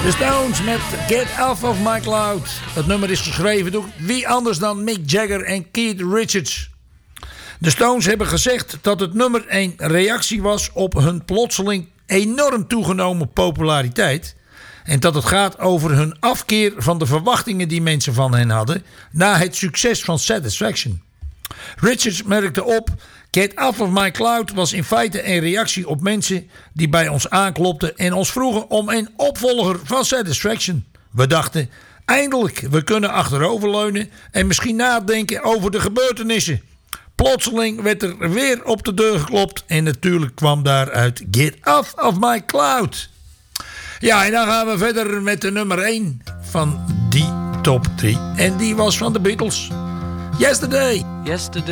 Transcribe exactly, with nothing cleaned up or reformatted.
The Stones met Get Off of My Cloud. Het nummer is geschreven door wie anders dan Mick Jagger en Keith Richards. De Stones hebben gezegd dat het nummer een reactie was op hun plotseling enorm toegenomen populariteit. En dat het gaat over hun afkeer van de verwachtingen die mensen van hen hadden na het succes van Satisfaction. Richards merkte op: Get Off of My Cloud was in feite een reactie op mensen die bij ons aanklopten en ons vroegen om een opvolger van Satisfaction. We dachten, eindelijk, we kunnen achteroverleunen en misschien nadenken over de gebeurtenissen. Plotseling werd er weer op de deur geklopt en natuurlijk kwam daaruit Get Off of My Cloud. Ja, en dan gaan we verder met de nummer één van die top drie. En die was van de Beatles. Yesterday. Yesterday.